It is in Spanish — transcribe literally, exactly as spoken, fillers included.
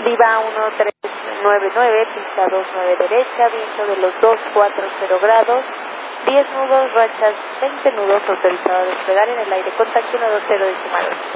Viva uno tres nueve nueve, pista dos nueve derecha, viento de los dos cuatro cero grados, diez nudos, rachas veinte nudos, autorizado a despegar en el aire, contacto uno dos cero decimal.